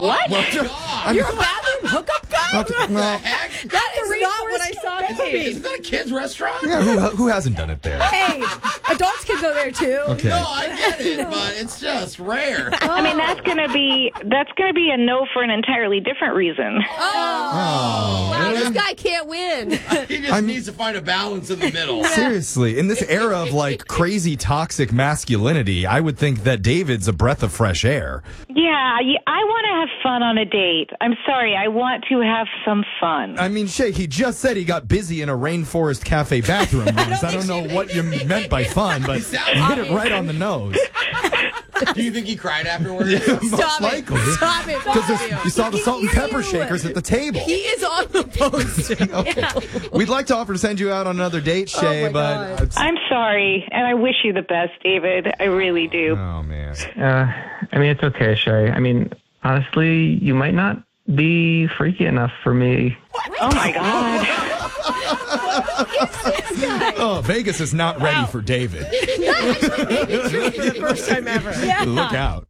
What? Well, You're a bathroom hookup guy? well, Heck? That is not what I saw it to be. Isn't that a kid's restaurant? yeah, who hasn't done it there? Hey, adults can go there too. Okay. No, I get it, but it's just rare. I mean, that's gonna be a no for an entirely different reason. Oh, wow, this guy can't win. He just needs to find a balance in the middle. Seriously, in this era of like crazy toxic masculinity, I would think that David's a breath of fresh air. Yeah, I want to have fun on a date. I'm sorry, I want to have some fun. I mean, Shay, he just said he got busy in a Rainforest Cafe bathroom once. I don't know what you meant by fun, but you hit it right on the nose. Do you think he cried afterwards? Most likely. Stop it. Because you saw the salt and pepper shakers at the table. He is on the post. Okay. We'd like to offer to send you out on another date, Shay, but... I'm sorry, and I wish you the best, David. I really do. Oh, man. I mean, it's okay, Shay. I mean, honestly, you might not be freaky enough for me. Oh, my God. Oh, Vegas is not ready for David. For the first time ever. Look out.